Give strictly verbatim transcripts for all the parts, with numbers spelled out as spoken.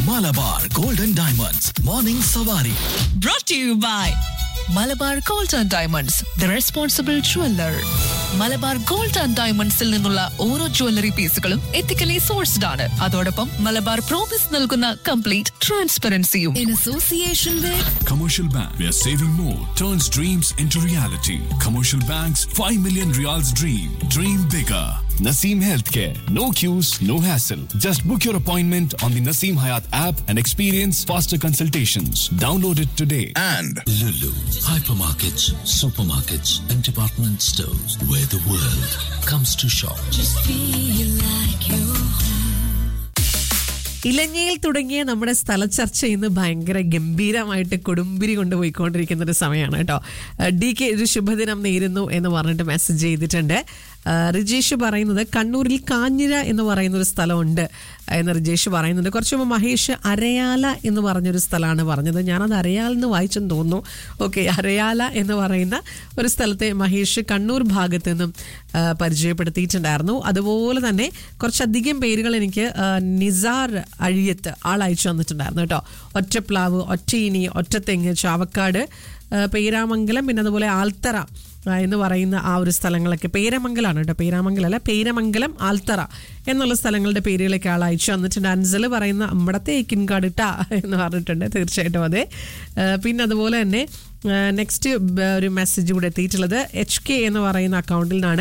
Malabar Golden Diamonds Morning Savari. Brought to you by Malabar gold and diamonds the responsible jeweller. Malabar gold and ഡയമണ്ട്സിൽ നിന്നുള്ള ഓരോ jewellery പീസുകളും ethically sourced ആണ്. അതോടൊപ്പം Malabar promise നൽകുന്ന complete ട്രാൻസ്പെറൻസിയും. In association with Commercial Bank, where saving more turns dreams into reality. Commercial Bank's five million Riyals dream. Dream bigger. Naseem Healthcare. No queues, no hassle. Just book your appointment on the Naseem Hayat app and experience faster consultations. Download it today. And Lulu, hypermarkets, supermarkets, and department stores where the world comes to shop. Just feel like you're home. ഇലഞ്ഞയിൽ തുടങ്ങിയ നമ്മുടെ സ്ഥലചർച്ച ഇന്ന് ഭയങ്കര ഗംഭീരമായിട്ട് കൊടുമ്പിരി കൊണ്ടുപോയിക്കൊണ്ടിരിക്കുന്ന ഒരു സമയമാണ് കേട്ടോ. D K ഒരു ശുഭദിനം നേരുന്നു എന്ന് പറഞ്ഞിട്ട് മെസ്സേജ് ചെയ്തിട്ടുണ്ട്. റിജേഷ് പറയുന്നത് കണ്ണൂരിൽ കാഞ്ഞിര എന്ന് പറയുന്ന ഒരു സ്ഥലമുണ്ട് എന്ന് റിജേഷ് പറയുന്നുണ്ട്. കുറച്ച് മുമ്പ് മഹേഷ് അരയാല എന്ന് പറഞ്ഞൊരു സ്ഥലമാണ് പറഞ്ഞത്. ഞാനത് അരയാൽ എന്ന് വായിച്ചെന്ന് തോന്നുന്നു. ഓക്കെ, അരയാല എന്ന് പറയുന്ന ഒരു സ്ഥലത്തെ മഹേഷ് കണ്ണൂർ ഭാഗത്ത് നിന്നും പരിചയപ്പെടുത്തിയിട്ടുണ്ടായിരുന്നു. അതുപോലെ തന്നെ കുറച്ചധികം പേരുകൾ എനിക്ക് നിസാർ അഴിയത്ത് ആൾ അയച്ചു തന്നിട്ടുണ്ടായിരുന്നു കേട്ടോ. ഒറ്റപ്ലാവ്, ഒറ്റയിനി, ഒറ്റത്തെങ്ങ്, ചാവക്കാട്, പേരാമംഗലം, പിന്നെ അതുപോലെ ആൽത്തറ എന്ന് പറയുന്ന ആ ഒരു സ്ഥലങ്ങളൊക്കെ പേരമംഗലാണ് കേട്ടോ. പേരാമംഗലല്ല, പേരമംഗലം, ആൽത്തറ എന്നുള്ള സ്ഥലങ്ങളുടെ പേരുകളൊക്കെ ആൾ അയച്ചു വന്നിട്ടുണ്ട്. അൻസൽ പറയുന്ന അമ്പടത്തെ ഏക്കിൻകാട് ഇട്ടാ എന്ന് പറഞ്ഞിട്ടുണ്ട്. തീർച്ചയായിട്ടും അതെ. പിന്നെ അതുപോലെ തന്നെ നെക്സ്റ്റ് ഒരു മെസ്സേജ് കൂടെ എത്തിയിട്ടുള്ളത് എച്ച് കെ എന്ന് പറയുന്ന അക്കൗണ്ടിൽ നിന്നാണ്.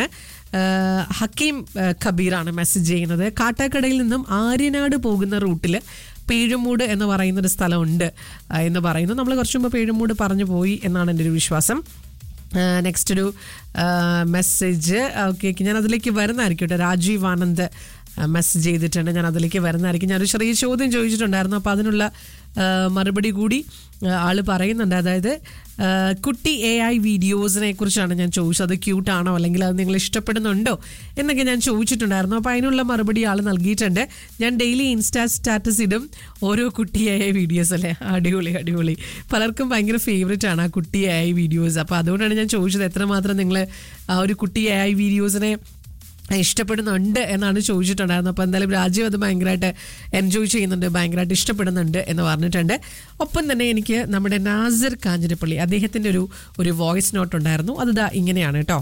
ഹക്കീം ഖബീറാണ് മെസ്സേജ് ചെയ്യുന്നത്. കാട്ടാക്കടയിൽ നിന്നും ആര്യനാട് പോകുന്ന റൂട്ടിൽ പേഴുമൂട് എന്ന് പറയുന്നൊരു സ്ഥലമുണ്ട് എന്ന് പറയുന്നു. നമ്മൾ കുറച്ച് മുമ്പ് പേഴുമൂട് പറഞ്ഞു പോയി എന്നാണ് എൻ്റെ ഒരു വിശ്വാസം. നെക്സ്റ്റ് ഒരു മെസ്സേജ്, ഓക്കെ, ഞാൻ അതിലേക്ക് വരുന്നതായിരിക്കും കേട്ടോ. രാജീവ് ആനന്ദ് മെസ്സേജ് ചെയ്തിട്ടുണ്ട്. ഞാൻ അതിലേക്ക് വരുന്നതായിരിക്കും. ഞാനൊരു ചെറിയ ചോദ്യം ചോദിച്ചിട്ടുണ്ടായിരുന്നു. അപ്പോൾ അതിനുള്ള മറുപടി കൂടി ആൾ പറയുന്നുണ്ട്. അതായത് കുട്ടി എ ഐ വീഡിയോസിനെ കുറിച്ചാണ് ഞാൻ ചോദിച്ചത്. അത് ക്യൂട്ടാണോ അല്ലെങ്കിൽ അത് നിങ്ങൾ ഇഷ്ടപ്പെടുന്നുണ്ടോ എന്നൊക്കെ ഞാൻ ചോദിച്ചിട്ടുണ്ടായിരുന്നു. അപ്പോൾ അതിനുള്ള മറുപടി ആൾ നൽകിയിട്ടുണ്ട്. ഞാൻ ഡെയിലി ഇൻസ്റ്റാ സ്റ്റാറ്റസ് ഇടും ഓരോ കുട്ടി എ ഐ വീഡിയോസ്. അല്ലേ, അടിപൊളി അടിപൊളി. പലർക്കും ഭയങ്കര ഫേവറേറ്റ് ആണ് ആ കുട്ടി എ ഐ വീഡിയോസ്. അപ്പോൾ അതുകൊണ്ടാണ് ഞാൻ ചോദിച്ചത് എത്രമാത്രം നിങ്ങൾ ആ ഒരു കുട്ടി എ ഐ വീഡിയോസിനെ ഇഷ്ടപ്പെടുന്നുണ്ട് എന്നാണ് ചോദിച്ചിട്ടുണ്ടായിരുന്നു. അപ്പോൾ എന്തായാലും രാജീവ് അത് ഭയങ്കരമായിട്ട് എൻജോയ് ചെയ്യുന്നുണ്ട്, ഭയങ്കരമായിട്ട് ഇഷ്ടപ്പെടുന്നുണ്ട് എന്ന് പറഞ്ഞിട്ടുണ്ട്. ഒപ്പം തന്നെ എനിക്ക് നമ്മുടെ നാസർ കാഞ്ഞിരപ്പള്ളി അദ്ദേഹത്തിൻ്റെ ഒരു ഒരു വോയിസ് നോട്ട് ഉണ്ടായിരുന്നു. അത് ദാ ഇങ്ങനെയാണ് കേട്ടോ.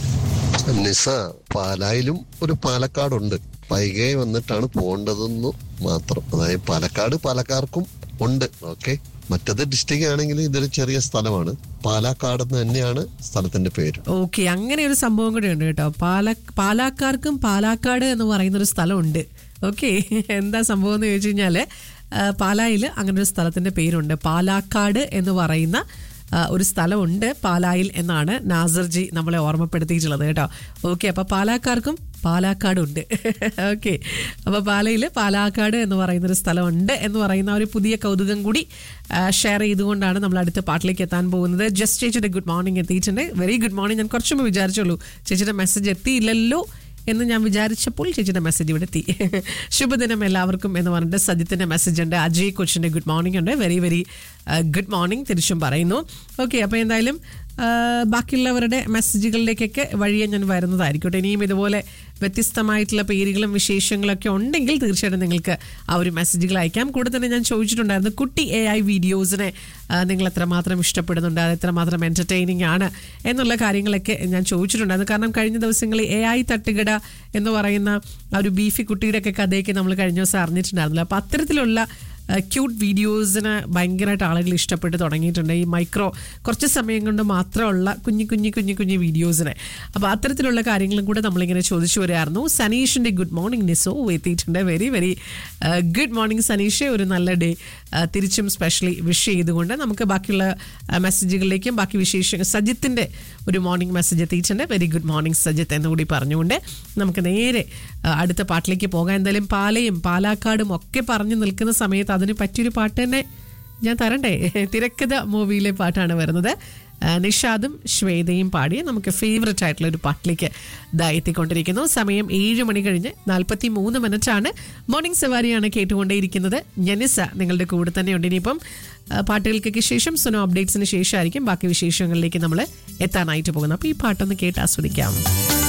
നിസ, പാലായിലും ഒരു പാലക്കാടുണ്ട്. പൈകെ വന്നിട്ടാണ് പോകേണ്ടതെന്ന് മാത്രം. അതായത് പാലക്കാട് പാലക്കാർക്കും ഉണ്ട്. ഓക്കെ, മറ്റത് ഡിസ്ട്രിക്ട് ആണെങ്കിൽ ഇതൊരു ചെറിയ സ്ഥലമാണ്. പാലക്കാട് തന്നെയാണ് സ്ഥലത്തിന്റെ പേര്. ഓക്കെ, അങ്ങനെ ഒരു സംഭവം കൂടെ ഉണ്ട് കേട്ടോ. പാല പാലക്കാർക്കും പാലക്കാട് എന്ന് പറയുന്ന ഒരു സ്ഥലമുണ്ട്. ഓക്കെ, എന്താ സംഭവം എന്ന് ചോദിച്ചു കഴിഞ്ഞാല് പാലായിൽ അങ്ങനെ ഒരു സ്ഥലത്തിന്റെ പേരുണ്ട്. പാലക്കാട് എന്ന് പറയുന്ന ഒരു സ്ഥലമുണ്ട് പാലായിൽ എന്നാണ് നാസർജി നമ്മളെ ഓർമ്മപ്പെടുത്തിയിട്ടുള്ളത് കേട്ടോ. ഓക്കെ, അപ്പോൾ പാലക്കാർക്കും പാലക്കാടുണ്ട്. ഓക്കെ, അപ്പോൾ പാലയിൽ പാലക്കാട് എന്ന് പറയുന്നൊരു സ്ഥലമുണ്ട് എന്ന് പറയുന്ന ഒരു പുതിയ കൗതുകം കൂടി ഷെയർ ചെയ്തുകൊണ്ടാണ് നമ്മൾ അടുത്ത പാട്ടിലേക്ക് എത്താൻ പോകുന്നത്. ജസ്റ്റ് ചേച്ചിയുടെ ഗുഡ് മോർണിംഗ് എത്തിയിട്ടുണ്ട്. Very good morning. ഞാൻ കുറച്ച് മുമ്പ് വിചാരിച്ചുള്ളൂ ചേച്ചിയുടെ മെസ്സേജ് എത്തിയില്ലല്ലോ എന്ന് ഞാൻ വിചാരിച്ചപ്പോൾ ചേച്ചിയുടെ മെസ്സേജ് ഇവിടെ എത്തി. ശുഭദിനം എല്ലാവർക്കും എന്ന് പറഞ്ഞിട്ട് സജിത്തിൻ്റെ മെസ്സേജ് ഉണ്ട്. അജയ് കൊച്ചിൻ്റെ ഗുഡ് മോർണിംഗ് ഉണ്ട്. വെരി വെരി ഗുഡ് മോർണിംഗ് തിരിച്ചും പറയുന്നു. ഓക്കെ, അപ്പോൾ എന്തായാലും ബാക്കിയുള്ളവരുടെ മെസ്സേജുകളിലേക്കൊക്കെ വഴിയെ ഞാൻ വരുന്നതായിരിക്കട്ടെ. ഇനിയും ഇതുപോലെ വ്യത്യസ്തമായിട്ടുള്ള പേരുകളും വിശേഷങ്ങളൊക്കെ ഉണ്ടെങ്കിൽ തീർച്ചയായിട്ടും നിങ്ങൾക്ക് ആ ഒരു മെസ്സേജുകൾ അയക്കാം. കൂടെ തന്നെ ഞാൻ ചോദിച്ചിട്ടുണ്ടായിരുന്നു കുട്ടി എ ഐ വീഡിയോസിനെ നിങ്ങൾ എത്രമാത്രം ഇഷ്ടപ്പെടുന്നുണ്ട്, അത് എത്രമാത്രം എൻ്റർടൈനിങ് ആണ് എന്നുള്ള കാര്യങ്ങളൊക്കെ ഞാൻ ചോദിച്ചിട്ടുണ്ടായിരുന്നു. കാരണം കഴിഞ്ഞ ദിവസങ്ങളിൽ എ ഐ തട്ടുകട എന്ന് പറയുന്ന ആ ഒരു ബീഫി കുട്ടിയുടെ ഒക്കെ കഥയൊക്കെ നമ്മൾ കഴിഞ്ഞ ദിവസം അറിഞ്ഞിട്ടുണ്ടായിരുന്നല്ലോ. അപ്പോൾ അത്തരത്തിലുള്ള ക്യൂട്ട് വീഡിയോസിന് ഭയങ്കരമായിട്ട് ആളുകൾ ഇഷ്ടപ്പെട്ട് തുടങ്ങിയിട്ടുണ്ട്. ഈ മൈക്രോ കുറച്ച് സമയം കൊണ്ട് മാത്രമുള്ള കുഞ്ഞു കുഞ്ഞു കുഞ്ഞു കുഞ്ഞു വീഡിയോസിനെ. അപ്പോൾ അത്തരത്തിലുള്ള കാര്യങ്ങളും കൂടെ നമ്മളിങ്ങനെ ചോദിച്ചു വരികയായിരുന്നു. സനീഷിൻ്റെ ഗുഡ് മോർണിംഗ് നിസോ എത്തിയിട്ടുണ്ട്. Very very good morning Saneesh. ഒരു നല്ല ഡേ തിരിച്ചും സ്പെഷ്യലി വിഷ് ചെയ്തുകൊണ്ട് നമുക്ക് ബാക്കിയുള്ള മെസ്സേജുകളിലേക്കും ബാക്കി വിശേഷ സജിത്തിൻ്റെ ഒരു മോർണിംഗ് മെസ്സേജ് എത്തിയിട്ടുണ്ട്. വെരി ഗുഡ് മോർണിംഗ് സജിത്ത് എന്നുകൂടി പറഞ്ഞുകൊണ്ട് നമുക്ക് നേരെ അടുത്ത പാട്ടിലേക്ക് പോകാം. എന്തായാലും പാലയും പാലക്കാടും ഒക്കെ പറഞ്ഞു നിൽക്കുന്ന സമയത്ത് അതിന് പറ്റിയൊരു പാട്ട് തന്നെ ഞാൻ തരണ്ടേ. തിരക്കഥ മൂവിയിലെ പാട്ടാണ് വരുന്നത്. നിഷാദും ശ്വേതയും പാടിയ നമുക്ക് ഫേവററ്റ് ആയിട്ടുള്ള ഒരു പാട്ടിലേക്ക് ഇതാ എത്തിക്കൊണ്ടിരിക്കുന്നു. സമയം ഏഴ് മണി കഴിഞ്ഞ് നാൽപ്പത്തി മൂന്ന് മിനിറ്റാണ്. മോർണിംഗ് സവാരിയാണ് കേട്ടുകൊണ്ടേയിരിക്കുന്നത്. ജനിസ നിങ്ങളുടെ കൂടെ തന്നെ ഉണ്ട്. ഇനിയിപ്പം പാട്ടുകൾക്കൊക്കെ ശേഷം സുനോ അപ്ഡേറ്റ്സിന് ശേഷമായിരിക്കും ബാക്കി വിശേഷങ്ങളിലേക്ക് നമ്മൾ എത്താനായിട്ട് പോകുന്നത്. അപ്പോൾ ഈ പാട്ടൊന്ന് കേട്ട് ആസ്വദിക്കാം.